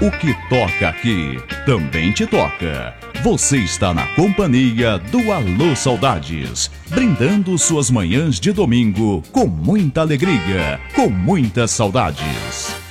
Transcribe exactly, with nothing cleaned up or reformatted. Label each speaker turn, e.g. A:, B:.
A: O que toca aqui também te toca. Você está na companhia do Alô Saudades, brindando suas manhãs de domingo com muita alegria, com muitas saudades.